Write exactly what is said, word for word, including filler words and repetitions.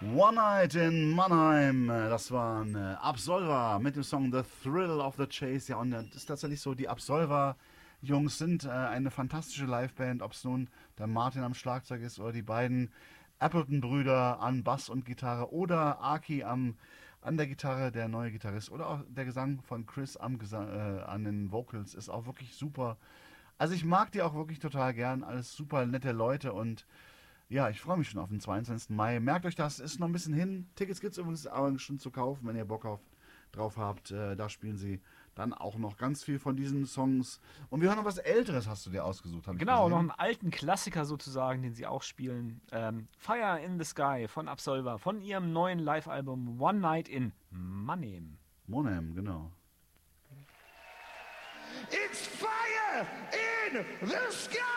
One Night in Mannheim, das waren äh, Absolver mit dem Song The Thrill of the Chase. Ja, und das ist tatsächlich so, die Absolver-Jungs sind äh, eine fantastische Liveband, ob es nun der Martin am Schlagzeug ist oder die beiden Appleton-Brüder an Bass und Gitarre oder Aki am, an der Gitarre, der neue Gitarrist, oder auch der Gesang von Chris am Gesang, äh, an den Vocals ist auch wirklich super. Also ich mag die auch wirklich total gern, alles super nette Leute und ja, ich freue mich schon auf den zweiundzwanzigsten Mai. Merkt euch das, ist noch ein bisschen hin. Tickets gibt es übrigens aber schon zu kaufen, wenn ihr Bock auf, drauf habt. Äh, da spielen sie dann auch noch ganz viel von diesen Songs. Und wir hören noch was Älteres, hast du dir ausgesucht, habe ich Genau, noch gesehen. einen alten Klassiker sozusagen, den sie auch spielen. Ähm, Fire in the Sky von Absolver, von ihrem neuen Live-Album One Night in Mannheim. Monem, genau. It's fire in the sky!